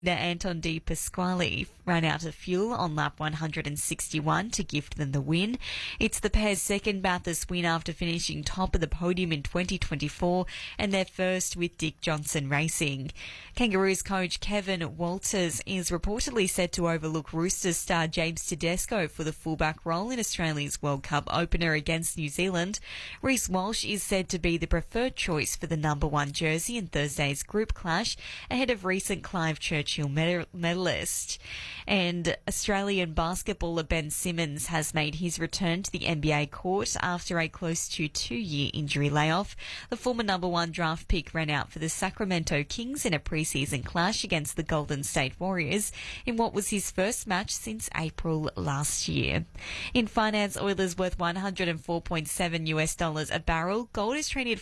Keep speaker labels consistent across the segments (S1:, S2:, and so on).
S1: Anton De Pasquale ran out of fuel on lap 161 to gift them the win. It's the pair's second Bathurst win after finishing top of the podium in 2024 and their first with Dick Johnson Racing. Kangaroos coach Kevin Walters is reportedly set to overlook Roosters star James Tedesco for the fullback role in Australia's World Cup opener against New Zealand. Reece Walsh is said to be the preferred choice for the number 1 jersey in Thursday's group clash ahead of recent Clive Churchill medalist. And Australian basketballer Ben Simmons has made his return to the NBA court after a close to 2-year injury layoff. The former number 1 draft pick ran out for the Sacramento Kings in a preseason clash against the Golden State Warriors in what was his first match since April last year. In finance, oil is worth $104.7 a barrel. Gold is trading at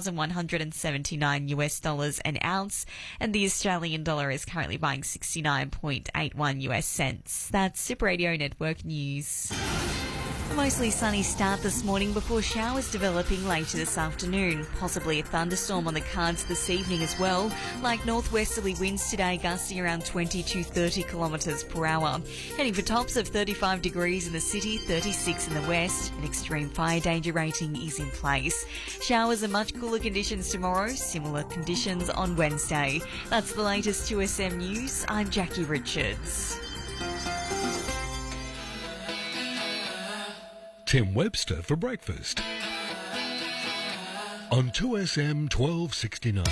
S1: $4,179 an ounce, and the Australian dollar is currently buying 69.81 US cents. That's Super Radio Network News. A mostly sunny start this morning before showers developing later this afternoon. Possibly a thunderstorm on the cards this evening as well. Like northwesterly winds today gusting around 20 to 30 kilometres per hour. Heading for tops of 35 degrees in the city, 36 in the west. An extreme fire danger rating is in place. Showers and much cooler conditions tomorrow. Similar conditions on Wednesday. That's the latest 2SM News. I'm Jackie Richards.
S2: Tim Webster for breakfast on 2SM 1269.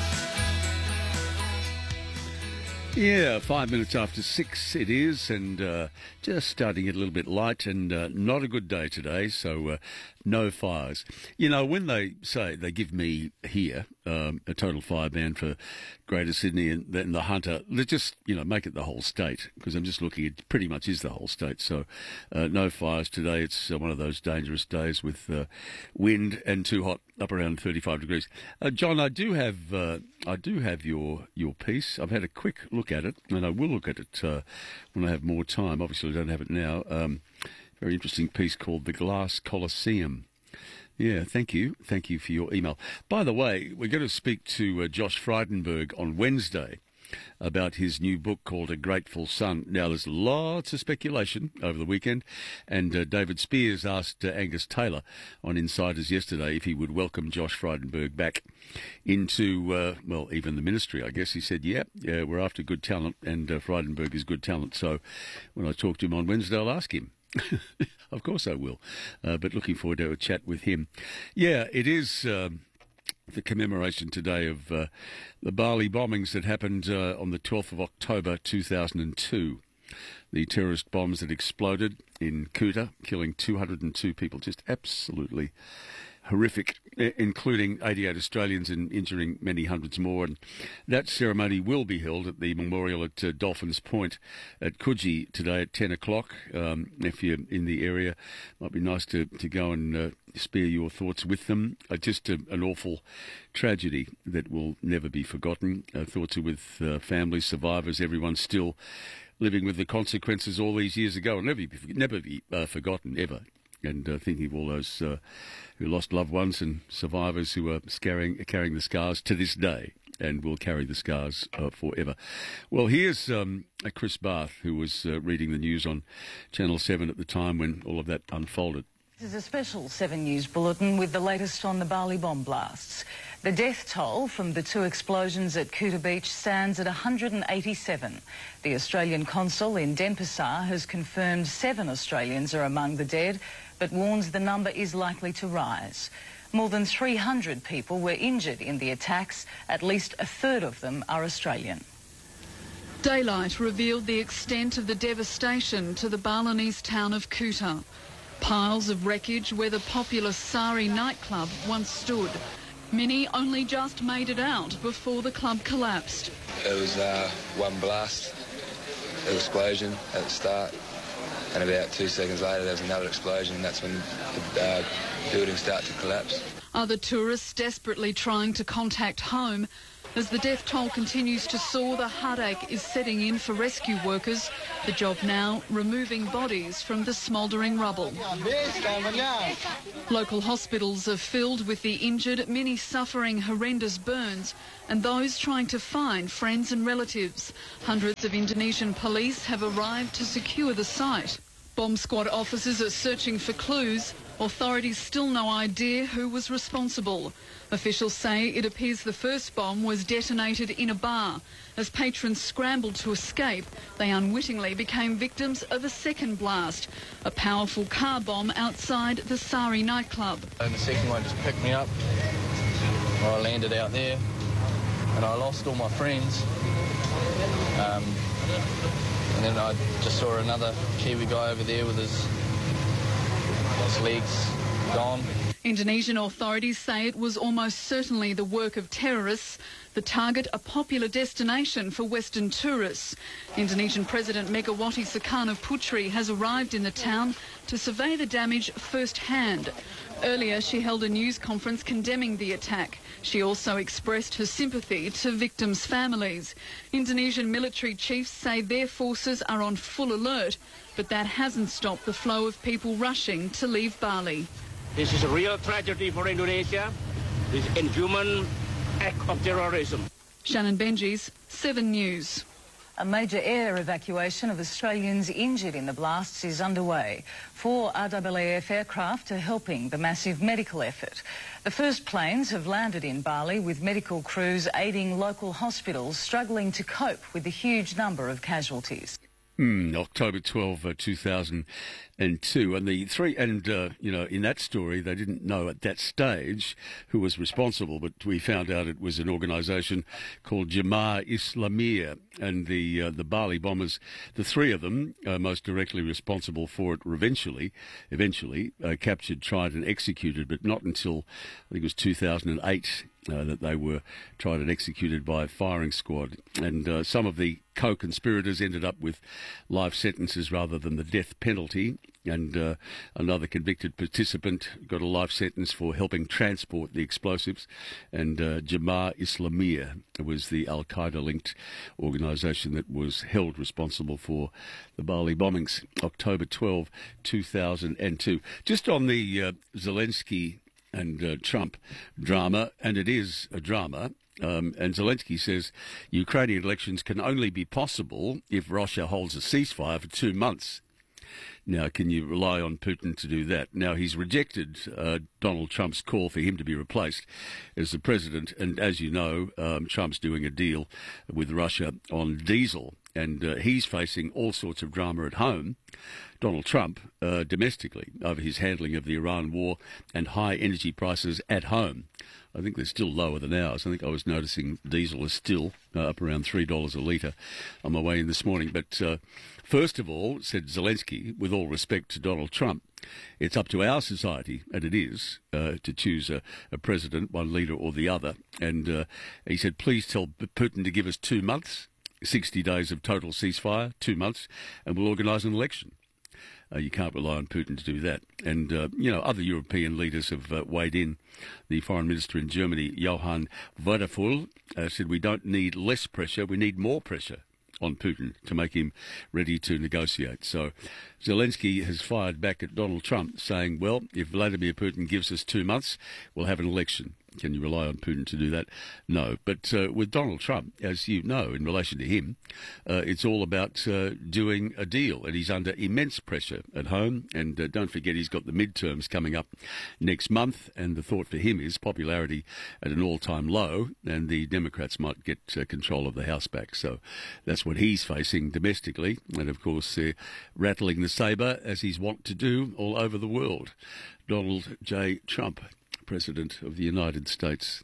S3: Yeah, 5 minutes after 6 it is, and just starting to get a little bit light, and not a good day today, so no fires. You know, when they say they give me here a total fire ban for Greater Sydney and then the Hunter, let's just, make it the whole state, because I'm just looking, it pretty much is the whole state, so no fires today. It's one of those dangerous days with wind and too hot, up around 35 degrees. John, I do have your piece. I've had a quick look at it, and I will look at it when I have more time. Obviously, I don't have it now. Very interesting piece called The Glass Colosseum. Yeah, thank you. Thank you for your email. By the way, we're going to speak to Josh Frydenberg on Wednesday about his new book called A Grateful Son. Now, there's lots of speculation over the weekend, and David Spears asked Angus Taylor on Insiders yesterday if he would welcome Josh Frydenberg back into, even the ministry, I guess. He said, yeah, we're after good talent, and Frydenberg is good talent. So when I talk to him on Wednesday, I'll ask him. Of course I will. But looking forward to a chat with him. Yeah, it is the commemoration today of the Bali bombings that happened on the 12th of October 2002. The terrorist bombs that exploded in Kuta, killing 202 people. Just absolutely horrific, including 88 Australians and injuring many hundreds more. And that ceremony will be held at the memorial at Dolphins Point at Coogee today at 10 o'clock. If you're in the area, it might be nice to go and spare your thoughts with them. Just an awful tragedy that will never be forgotten. Thoughts are with families, survivors, everyone still living with the consequences all these years ago. Will never be forgotten, ever. And thinking of all those who lost loved ones and survivors who are carrying the scars to this day and will carry the scars forever. Well, here's Chris Barth, who was reading the news on Channel 7 at the time when all of that unfolded.
S4: This is a special 7 News bulletin with the latest on the Bali bomb blasts. The death toll from the 2 explosions at Kuta Beach stands at 187. The Australian consul in Denpasar has confirmed 7 Australians are among the dead, but warns the number is likely to rise. More than 300 people were injured in the attacks. At least a third of them are Australian.
S5: Daylight revealed the extent of the devastation to the Balinese town of Kuta. Piles of wreckage where the popular Sari nightclub once stood. Many only just made it out before the club collapsed.
S6: It was one blast, an explosion at the start, and about 2 seconds later there was another explosion, and that's when the buildings start to collapse.
S5: Other tourists desperately trying to contact home As the death toll continues to soar, the heartache is setting in for rescue workers. The job now, removing bodies from the smouldering rubble. Local hospitals are filled with the injured, many suffering horrendous burns, and those trying to find friends and relatives. Hundreds of Indonesian police have arrived to secure the site. Bomb squad officers are searching for clues. Authorities still no idea who was responsible. Officials say it appears the first bomb was detonated in a bar. As patrons scrambled to escape, they unwittingly became victims of a second blast, a powerful car bomb outside the Sari nightclub.
S7: And the second one just picked me up. I landed out there and I lost all my friends. And then I just saw another Kiwi guy over there with his legs gone.
S5: Indonesian authorities say it was almost certainly the work of terrorists. The target, a popular destination for Western tourists. Indonesian President Megawati Sukarno Putri has arrived in the town to survey the damage firsthand. Earlier, she held a news conference condemning the attack. She also expressed her sympathy to victims' families. Indonesian military chiefs say their forces are on full alert, but that hasn't stopped the flow of people rushing to leave Bali.
S8: This is a real tragedy for Indonesia, this inhuman act of terrorism.
S5: Shannon Benjis, 7 News.
S4: A major air evacuation of Australians injured in the blasts is underway. 4 RAAF aircraft are helping the massive medical effort. The first planes have landed in Bali with medical crews aiding local hospitals struggling to cope with the huge number of casualties.
S3: October 12, 2002. And the three, and, in that story, they didn't know at that stage who was responsible, but we found out it was an organisation called Jemaah Islamiyah. And the Bali bombers, the 3 of them, most directly responsible for it, eventually captured, tried and executed, but not until, I think it was 2008, that they were tried and executed by a firing squad. And some of the co-conspirators ended up with life sentences rather than the death penalty. And another convicted participant got a life sentence for helping transport the explosives. And Jemaah Islamiyah was the Al-Qaeda-linked organisation that was held responsible for the Bali bombings, October 12, 2002. Just on the Zelensky and Trump drama, and it is a drama, and Zelensky says Ukrainian elections can only be possible if Russia holds a ceasefire for 2 months. Now, can you rely on Putin to do that? Now, he's rejected Donald Trump's call for him to be replaced as the president. And as you know, Trump's doing a deal with Russia on diesel. And he's facing all sorts of drama at home, Donald Trump, domestically, over his handling of the Iran war and high energy prices at home. I think they're still lower than ours. I think I was noticing diesel is still up around $3 a litre on my way in this morning. But first of all, said Zelensky, with all respect to Donald Trump, it's up to our society, and it is, to choose a president, one leader or the other. And he said, please tell Putin to give us 2 months, 60 days of total ceasefire, 2 months, and we'll organise an election. You can't rely on Putin to do that. And, other European leaders have weighed in. The foreign minister in Germany, Johann Vadeful, said we don't need less pressure, we need more pressure on Putin to make him ready to negotiate. So Zelensky has fired back at Donald Trump saying, well, if Vladimir Putin gives us 2 months, we'll have an election. Can you rely on Putin to do that? No. But with Donald Trump, as you know, in relation to him, it's all about doing a deal. And he's under immense pressure at home. And don't forget, he's got the midterms coming up next month. And the thought for him is popularity at an all-time low. And the Democrats might get control of the House back. So that's what he's facing domestically. And, of course, rattling the sabre, as he's wont to do all over the world. Donald J. Trump, President of the United States.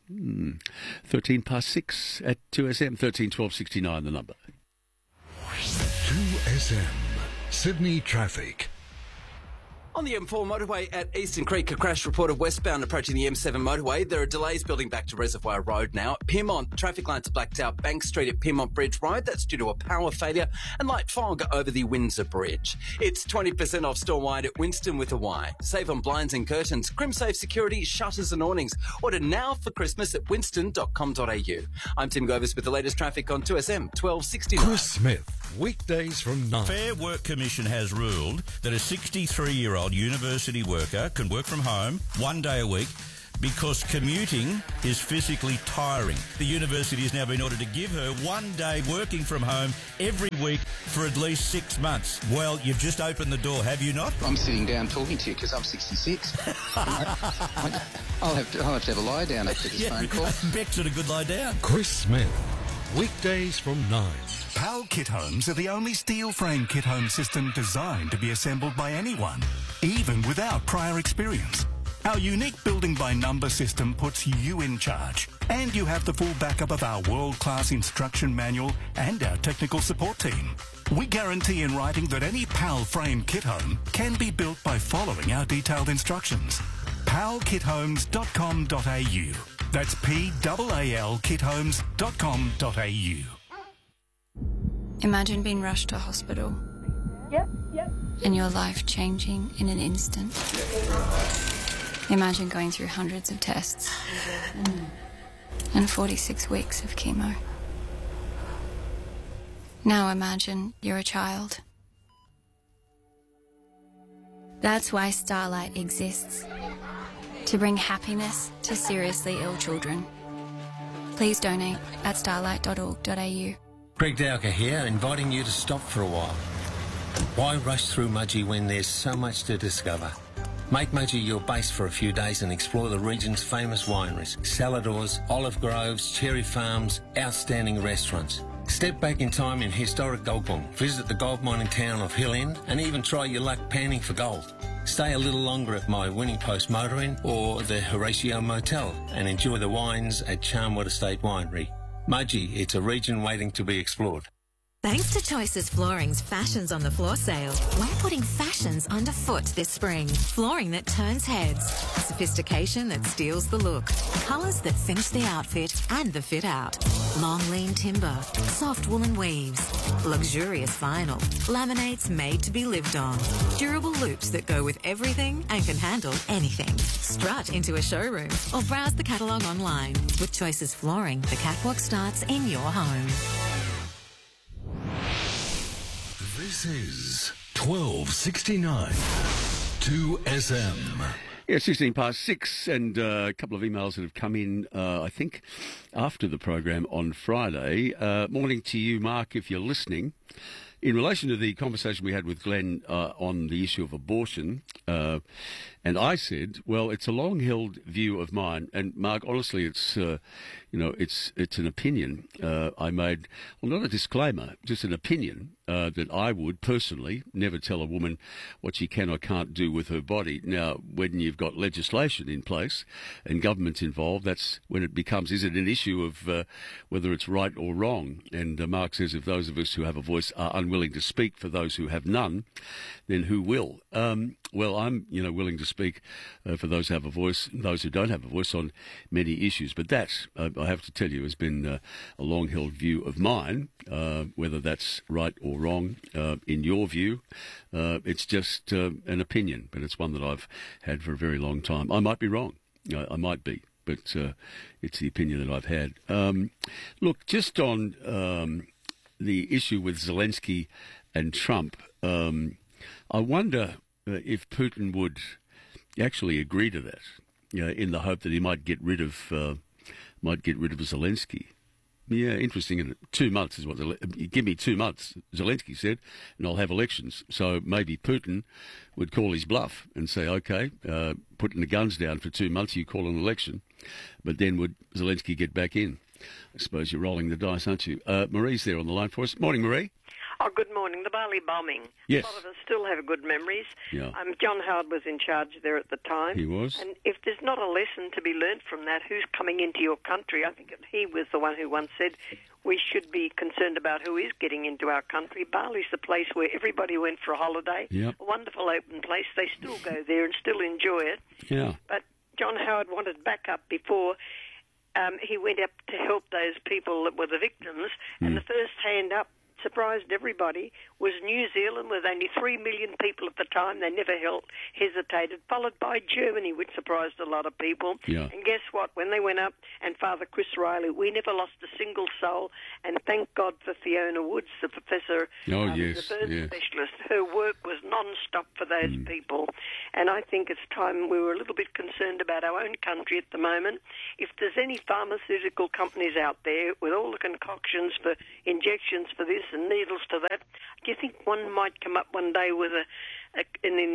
S3: 13 past 6 at 2SM, 13-12-69 the number.
S2: 2SM, Sydney traffic.
S9: On the M4 motorway at Eastern Creek, a crash reported westbound approaching the M7 motorway. There are delays building back to Reservoir Road now. At Pyrmont, traffic lights are blacked out. Bank Street at Pyrmont Bridge Road, that's due to a power failure, and light fog over the Windsor Bridge. It's 20% off store-wide at Winston with a Y. Save on blinds and curtains, Crimsafe security, shutters and awnings. Order now for Christmas at winston.com.au. I'm Tim Govis with the latest traffic on 2SM 1269.
S2: Chris Smith, weekdays from 9.
S10: Fair Work Commission has ruled that a 63-year-old university worker can work from home 1 day a week because commuting is physically tiring. The university has now been ordered to give her 1 day working from home every week for at least 6 months. Well, you've just opened the door, have you not?
S11: I'm sitting down talking to you because I'm 66. I'll have to have a lie down after this phone call.
S10: Beck's at a good lie down.
S2: Chris Smith, weekdays from 9.
S12: PAL Kit Homes are the only steel frame kit home system designed to be assembled by anyone, even without prior experience. Our unique building by number system puts you in charge, and you have the full backup of our world-class instruction manual and our technical support team. We guarantee in writing that any PAL frame kit home can be built by following our detailed instructions. palkithomes.com.au. That's PAL kithomes.com.au.
S13: Imagine being rushed to hospital.
S14: Yep.
S13: And your life changing in an instant. Imagine going through hundreds of tests and 46 weeks of chemo. Now imagine you're a child. That's why Starlight exists. To bring happiness to seriously ill children. Please donate at starlight.org.au.
S15: Greg Dowker here, inviting you to stop for a while. Why rush through Mudgee when there's so much to discover? Make Mudgee your base for a few days and explore the region's famous wineries, salladors, olive groves, cherry farms, outstanding restaurants. Step back in time in historic Goulburn, visit the gold mining town of Hill End, and even try your luck panning for gold. Stay a little longer at my Winning Post Motor Inn or the Horatio Motel and enjoy the wines at Charnwood Estate Winery. Mudgee, it's a region waiting to be explored.
S16: Thanks to Choices Flooring's Fashions on the Floor sale, we're putting fashions underfoot this spring. Flooring that turns heads, sophistication that steals the look, colours that finish the outfit and the fit out. Long lean timber, soft woolen weaves, luxurious vinyl, laminates made to be lived on, durable loops that go with everything and can handle anything. Strut into a showroom or browse the catalogue online. With Choices Flooring, the catwalk starts in your home.
S2: This is 1269 2SM.
S3: Yeah, 16 past 6, and a couple of emails that have come in, I think, after the program on Friday. Morning to you, Mark, if you're listening. In relation to the conversation we had with Glenn on the issue of abortion, and I said, well, it's a long-held view of mine, and Mark, honestly, it's it's an opinion I made. Well, not a disclaimer, just an opinion that I would personally never tell a woman what she can or can't do with her body. Now, when you've got legislation in place and government's involved, that's when it becomes, is it an issue of whether it's right or wrong? And Mark says if those of us who have a voice are unwilling to speak for those who have none, then who will? Well, I'm, willing to speak for those who have a voice, and those who don't have a voice on many issues. But that, I have to tell you, has been a long-held view of mine. Whether that's right or wrong, in your view, it's just an opinion, but it's one that I've had for a very long time. I might be wrong. I might be, but it's the opinion that I've had. Look, just on the issue with Zelensky and Trump, I wonder if Putin would actually agree to that, in the hope that he might get rid of Zelensky. Yeah, interesting, isn't it? 2 months is what give me 2 months, Zelensky said, and I'll have elections. So maybe Putin would call his bluff and say, okay, putting the guns down for 2 months, you call an election. But then would Zelensky get back in? I suppose you're rolling the dice, aren't you? Marie's there on the line for us. Morning, Marie.
S14: Oh, good morning. The Bali bombing.
S3: Yes.
S14: A lot of us still have good memories.
S3: Yeah.
S14: John Howard was in charge there at the time.
S3: He was.
S14: And if there's not a lesson to be learnt from that, who's coming into your country? I think he was the one who once said we should be concerned about who is getting into our country. Bali's the place where everybody went for a holiday.
S3: Yep.
S14: A wonderful open place. They still go there and still enjoy it.
S3: Yeah.
S14: But John Howard wanted backup before he went up to help those people that were the victims. And the first hand up surprised everybody was New Zealand with only 3 million people at the time. They never hesitated, followed by Germany, which surprised a lot of people.
S3: Yeah.
S14: And guess what? When they went up, and Father Chris Riley, we never lost a single soul. And thank God for Fiona Woods, the professor,
S3: yes,
S14: the burn
S3: yes.
S14: specialist. Her work was non-stop for those people. And I think it's time we were a little bit concerned about our own country at the moment. If there's any pharmaceutical companies out there with all the concoctions for injections for this and needles for that, do you think one might come up one day with a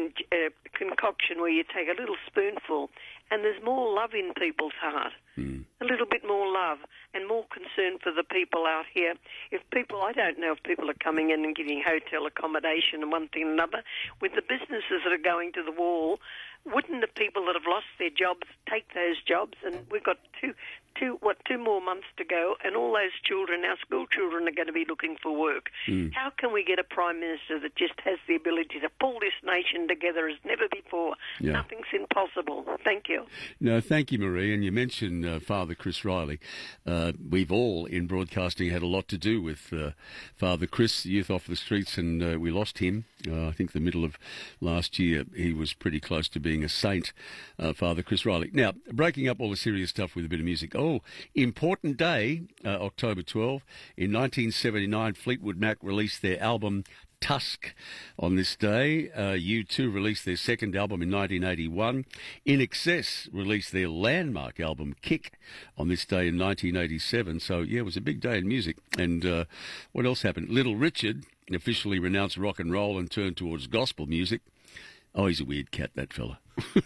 S14: concoction where you take a little spoonful and there's more love in people's heart? A little bit more love and more concern for the people out here. I don't know if people are coming in and getting hotel accommodation and one thing and another. With the businesses that are going to the wall, wouldn't the people that have lost their jobs take those jobs? And we've got two more months to go, and all those children, our school children, are going to be looking for work. How can we get a Prime Minister that just has the ability to pull this nation together as never before?
S3: Yeah.
S14: Nothing's impossible. Thank you.
S3: No, thank you, Marie. And you mentioned Father Chris Riley. We've all in broadcasting had a lot to do with Father Chris, Youth Off the Streets, and we lost him. I think the middle of last year. He was pretty close to being a saint, Father Chris Riley. Now, breaking up all the serious stuff with a bit of music. Oh, important day, October 12. In 1979, Fleetwood Mac released their album Tusk. On this day, U2 released their second album in 1981. In Excess released their landmark album Kick on this day in 1987. So, yeah, it was a big day in music. And what else happened? Little Richard officially renounced rock and roll and turned towards gospel music. Oh, he's a weird cat, that fella.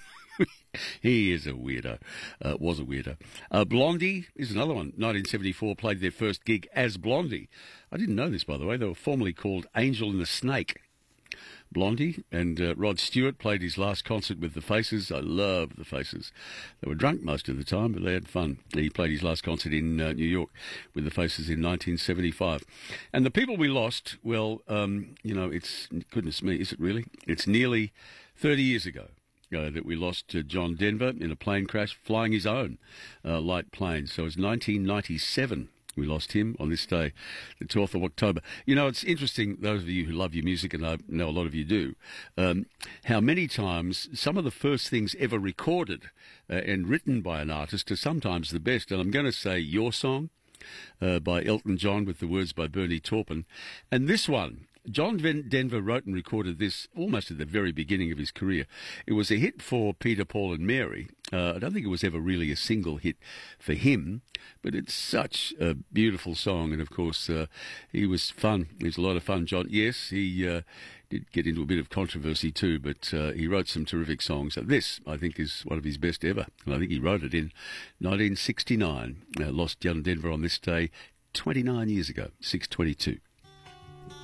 S3: He is a weirdo. Was a weirdo. Blondie is another one. 1974 played their first gig as Blondie. I didn't know this, by the way. They were formerly called Angel and the Snake. Blondie, and Rod Stewart played his last concert with the Faces. I love the Faces. They were drunk most of the time, but they had fun. He played his last concert in New York with the Faces in 1975. And the people we lost, well, it's, goodness me, is it really? It's nearly 30 years ago that we lost John Denver in a plane crash, flying his own light plane. So it's 1997. We lost him on this day, the 12th of October. You know, it's interesting, those of you who love your music, and I know a lot of you do, how many times some of the first things ever recorded and written by an artist are sometimes the best. And I'm going to say Your Song by Elton John with the words by Bernie Taupin. And this one, John Denver wrote and recorded this almost at the very beginning of his career. It was a hit for Peter, Paul and Mary. I don't think it was ever really a single hit for him, but it's such a beautiful song. And, of course, he was fun. He was a lot of fun, John. Yes, he did get into a bit of controversy too, but he wrote some terrific songs. This, I think, is one of his best ever. And I think he wrote it in 1969. Lost John Denver on this day 29 years ago, 6/22.